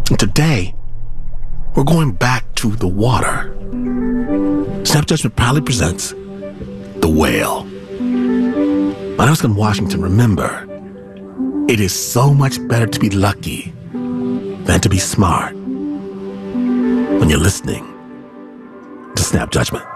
And today, we're going back to the water. Snap Judgment proudly presents The Whale. My name is Glenn Washington. Remember, it is so much better to be lucky than to be smart when you're listening to Snap Judgment.